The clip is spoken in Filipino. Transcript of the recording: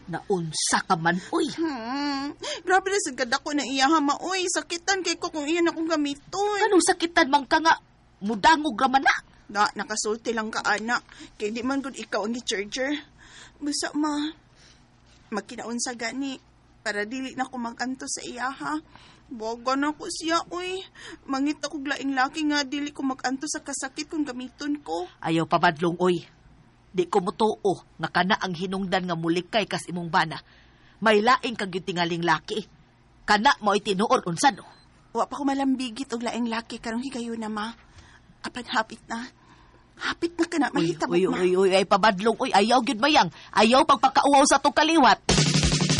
Naunsa ka man, uy. Grabe na sagad ako na iya ha, maoy. Sakitan kay ko kung iyan akong gamiton. Anong sakitan man ka nga? Mudangog raman na. Nakasulti lang ka, anak. Kay di man gud ikaw ang i-charger. Basta magkinaon sa gani. Para dili na ko maganto sa iya ha. Boga na ko siya, uy. Mangit ako laing laki nga dili ko maganto sa kasakit kung gamiton ko. Ayaw pamadlong, uy. Di ko mutuo nga kana ang hinungdan nga mulikay kas imong bana. May laing kag yung tingaling laki. Kana mo itinuod unsan, no? Wa pa ko malambigit og laing laki karong higayon na, ma. Apan hapit na. Hapit na ka na, mahitabo, ma. Uy, ay pamadlong, uy. Ayaw gyud mayang. Ayaw pagpakauwaw sa tong kaliwat.